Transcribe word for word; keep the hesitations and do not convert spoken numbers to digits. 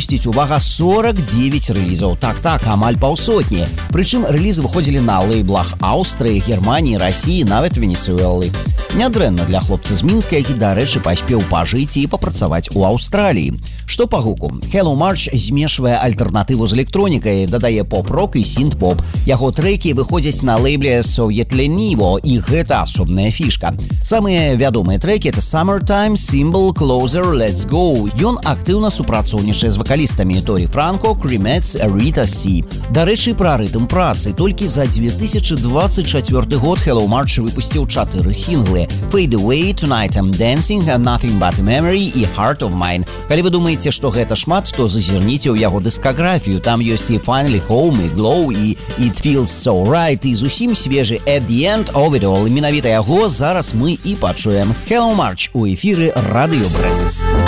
выпусціць, увага, сорок девять рэлізаў. Так-так, амаль паўсотні. Прычым рэлізы выходзілі на лейблах Аўстрыі, Германіі, Расіі, нават Венесуэлы. Нядрэнна для хлопца з Мінска, які, дарэчы, паспеў пажыць і папрацаваць у Аўстраліі. Што па гуку? Hello March змешвае альтэрнатыву з электронікай, дадае поп-рок і сінт-поп. Яго трэкі выходзяць на лейбле Soviet Lenivo, і гэта асобная фішка. Самыя вядомыя трэкі — это Summertime, Symbol, Closer, Let's Go. Ён актыўна супрацоўнічае з вакалістамі Торі Франко, Кримец, Рита Си. Дарэчы, пра рытм працы. Толькі за две тысячи двадцать четвёрты год Hello March выпусціў чатыры сінглы: Fade Away, Tonight I'm Dancing, Nothing But a Memory і Heart of Mine. Калі вы думаеце, што гэта шмат, то зазірніце ў яго дыскаграфію. Там ёсць і Finally Home, і Glow, і It Feels So Right, і зусім свежы At the End of It All. І менавіта яго зараз мы і пачуем. Hello March у эфіры Радыё Брэст.